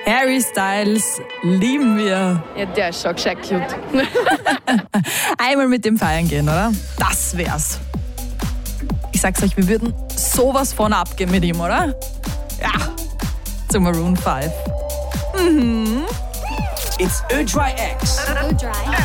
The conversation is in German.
Harry Styles lieben wir. Ja, der ist schon gescheit cute. Einmal mit dem feiern gehen, oder? Das wär's. Ich sag's euch, wir würden sowas von abgehen mit ihm, oder? Ja, zu Maroon 5. It's Ö3X.